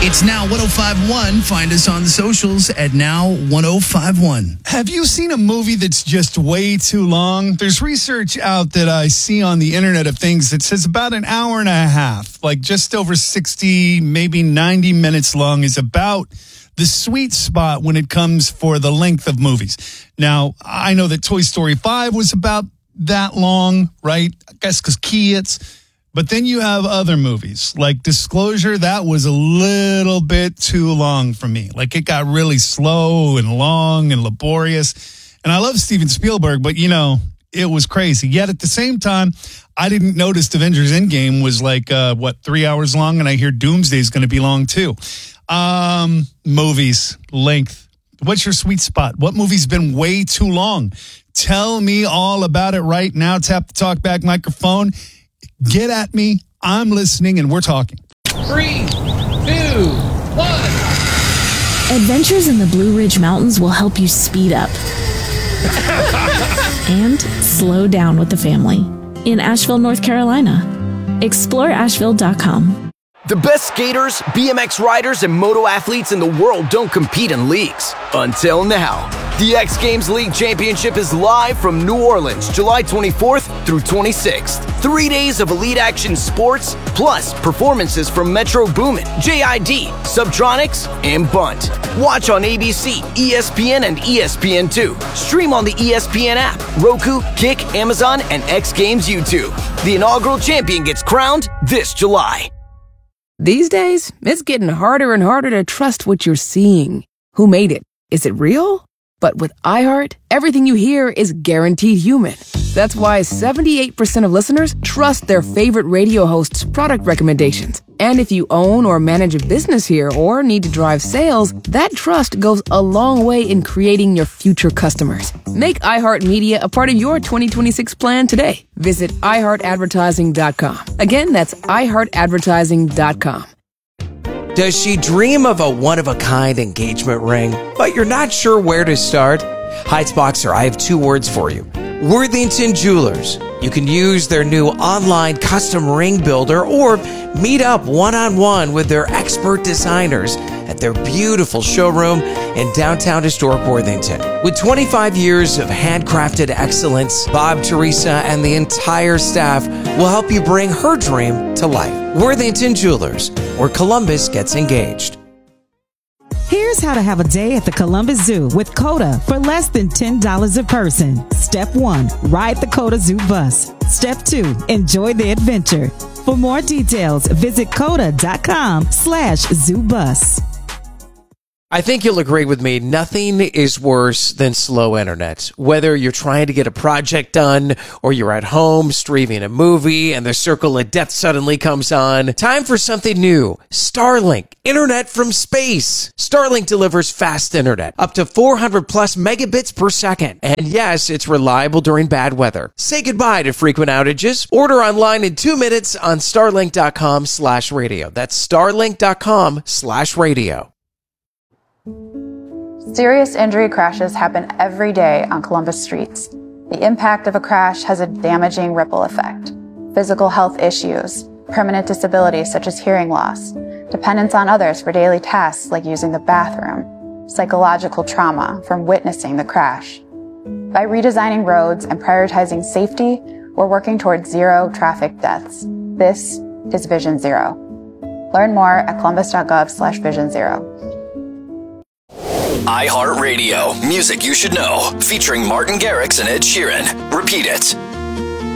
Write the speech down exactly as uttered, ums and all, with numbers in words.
It's Now one oh five point one. Find us on the socials at Now one oh five point one. Have you seen a movie that's just way too long? There's research out that I see on the Internet of Things that says about an hour and a half, like just over sixty, maybe ninety minutes long, is about the sweet spot when it comes for the length of movies. Now, I know that Toy Story five was about that long, right? I guess because kids. But then you have other movies like Disclosure. That was a little bit too long for me. Like it got really slow and long and laborious. And I love Steven Spielberg, but you know, it was crazy. Yet at the same time, I didn't notice Avengers Endgame was like, uh, what, three hours long? And I hear Doomsday is going to be long too. Um, movies, length. What's your sweet spot? What movie's been way too long? Tell me all about it right now. Tap the talkback microphone. Get at me. I'm listening, and we're talking. Three, two, one. Adventures in the Blue Ridge Mountains will help you speed up and slow down with the family in Asheville, North Carolina. explore asheville dot com. The best skaters, B M X riders, and moto athletes in the world don't compete in leagues. Until now. The X Games League Championship is live from New Orleans, July twenty-fourth through twenty-sixth. Three days of elite action sports, plus performances from Metro Boomin, J I D, Subtronics, and Bunt. Watch on A B C, E S P N, and E S P N two. Stream on the E S P N app, Roku, Kick, Amazon, and X Games YouTube. The inaugural champion gets crowned this July. These days, it's getting harder and harder to trust what you're seeing. Who made it? Is it real? But with iHeart, everything you hear is guaranteed human. That's why seventy-eight percent of listeners trust their favorite radio host's product recommendations. And if you own or manage a business here or need to drive sales, that trust goes a long way in creating your future customers. Make iHeartMedia a part of your twenty twenty-six plan today. Visit i heart advertising dot com. Again, that's i heart advertising dot com. Does she dream of a one-of-a-kind engagement ring, but you're not sure where to start? Heights Boxer, I have two words for you. Worthington Jewelers. You can use their new online custom ring builder or meet up one-on-one with their expert designers at their beautiful showroom in downtown historic Worthington. With twenty-five years of handcrafted excellence, Bob, Teresa, and the entire staff will help you bring her dream to life. Worthington Jewelers, where Columbus gets engaged. Here's how to have a day at the Columbus Zoo with COTA for less than ten dollars a person. Step one, ride the COTA Zoo bus. Step two, enjoy the adventure. For more details, visit coda.com slash zoo bus. I think you'll agree with me, nothing is worse than slow internet. Whether you're trying to get a project done or you're at home streaming a movie and the circle of death suddenly comes on, time for something new. Starlink, internet from space. Starlink delivers fast internet, up to four hundred plus megabits per second. And yes, it's reliable during bad weather. Say goodbye to frequent outages. Order online in two minutes on starlink.com slash radio. That's starlink.com slash radio. Serious injury crashes happen every day on Columbus streets. The impact of a crash has a damaging ripple effect. Physical health issues, permanent disabilities such as hearing loss, dependence on others for daily tasks like using the bathroom, psychological trauma from witnessing the crash. By redesigning roads and prioritizing safety, we're working towards zero traffic deaths. This is Vision Zero. Learn more at columbus.gov slash vision zero. iHeartRadio, music you should know, featuring Martin Garrix and Ed Sheeran. Repeat it.